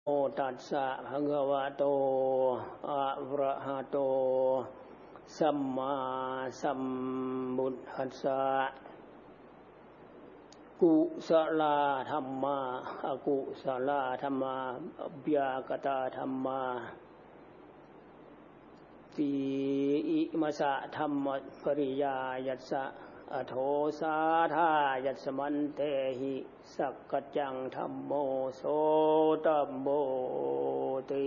โอตัสสะภะคะวะโตอะระหะโตสัมมาสัมพุทธัสสะกุศลธัมมาอกุศลธัมมาอภยากตธัมมาติอิมัสสะธัมมปริยายัสสะอโทสาธายัสสมันเตหิสักกัจจังธัมโมโสตัมโมติ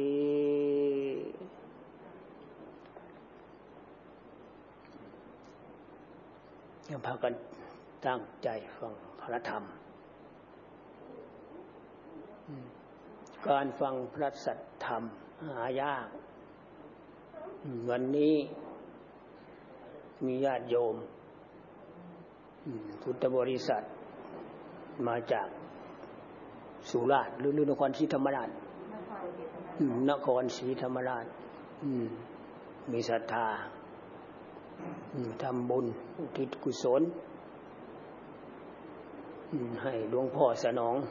ยังพากันตั้งใจฟังพระธรรมการฟังพระสัทธรรมหายากวันนี้มีญาติโยมพุทธบริษัทมาจากสุราษฎร์หรือนครศรีธรรมราชนครศรีธรรมราชมีศรัทธาทำบุญอุทิศกุศลให้หลวงพ่อสนอง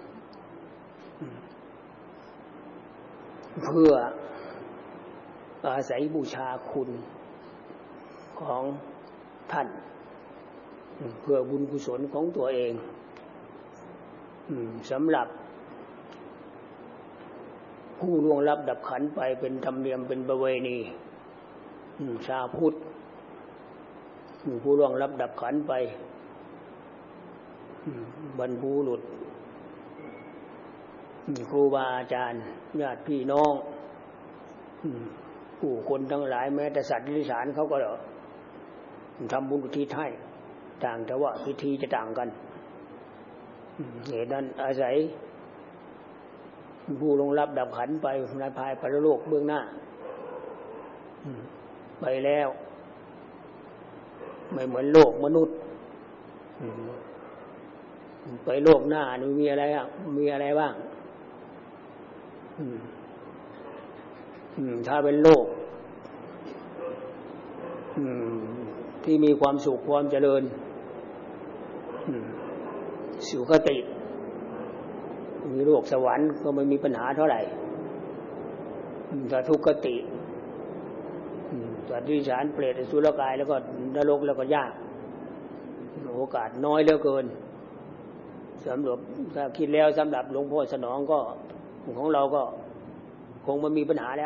เพื่ออาศัยบูชาคุณของท่านเพื่อบุญกุศลของตัวเองสำหรับผู้ล่วงลับดับขันไปเป็นธรรมเนียมเป็นประเวณีชาวพุทธผู้ล่วงลับดับขันไปบรรพบุรุษครูบาอาจารย์ญาติพี่น้องผู้คนทั้งหลายแม้แต่สัตว์ดิฉันเขาก็ทำบุญอุทิศให้ต่างแต่ว่าพิธีจะต่างกันเหตุนั้นอาศัยผู้ล่วงลับดับขันไปในภายปรโลกเบื้องหน้าไปแล้วไม่เหมือนโลกมนุษย์ไปโลกหน้านี่มีอะไรอ่ะมีอะไรบ้างถ้าเป็นโลกที่มีความสุขความเจริญสุคติมีโลกสวรรค์ก็ไม่มีปัญหาเท่าไหร่แต่ทุกขติสัตว์ดิฉันเปรตอสุรกายแล้วก็นรกแล้วก็ยากโอกาสน้อยเหลือเกินสำหรับถ้าคิดแล้วสำหรับหลวงพ่อสนองก็ของเราก็คงไม่มีปัญหาแล้ว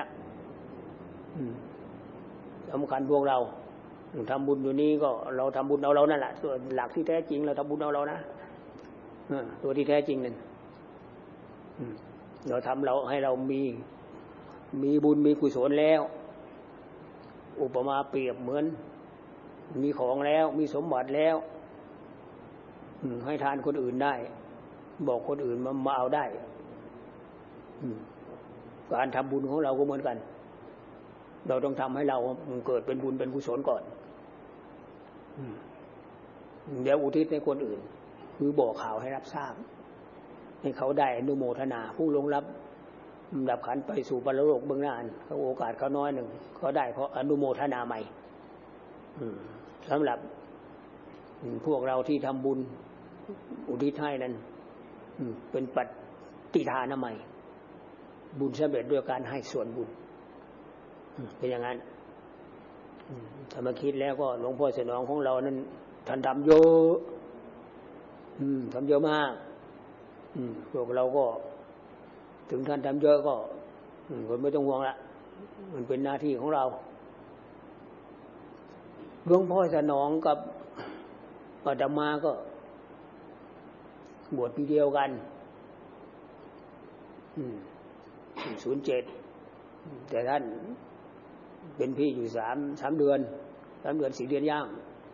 สำคัญพวกเราทำบุญอยู่นี้ก็เราทำบุญเอาเรานั่นแหละส่วนหลักที่แท้จริงเราทำบุญเอาเรานะตัวที่แท้จริงนั่นเราทำเราให้เรามีบุญมีกุศลแล้วอุปมาเปรียบเหมือนมีของแล้วมีสมบัติแล้วให้ทานคนอื่นได้บอกคนอื่นมาเอาได้การทำบุญของเราก็เหมือนกันเราต้องทำให้เราเกิดเป็นบุญเป็นกุศลก่อนเดี๋ยวอุทิศให้คนอื่นคือบอกข่าวให้รับทราบให้เขาได้อนุโมทนาผู้ลงรับดับขันไปสู่ปรโลกเบื้องหน้าเขาโอกาสเขาน้อยหนึ่งเขาได้เพราะอนุโมทนาใหม่สำหรับพวกเราที่ทำบุญอุทิศให้นั้นเป็นปฏิทานใหม่บุญสำเร็จด้วยการให้ส่วนบุญเป็นอย่างนั้นถ้ามาคิดแล้วก็หลวงพ่อสนองของเรานั้นท่านทำเยอะทำเยอะมากพวกเราก็ถึงท่านทำเยอะก็ไม่ต้องห่วงละมันเป็นหน้าที่ของเราหลวงพ่อสนองกับอาตมาก็บวชปีเดียวกัน07แต่ท่านเป็นพี่อยู่3 เดือน4 เดือนย่าง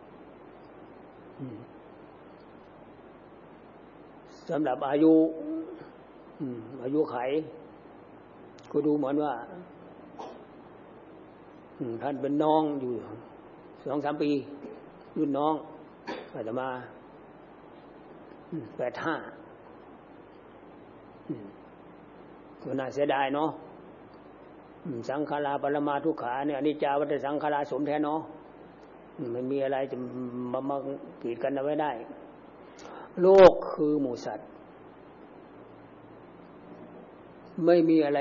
สำหรับอายุไขก็ดูเหมือนว่าท่านเป็นน้องอยู่ 2-3 ปีรุ่นน้องอาตมา85ก็น่าเสียดายเนาะสังขาราปรมาทุกขาเนี่ยอนิจจาวัฏสังขาราสมแท้เนาะไม่มีอะไรจะมากีดกันเอาไว้ได้โลกคือหมู่สัตว์ไม่มีอะไร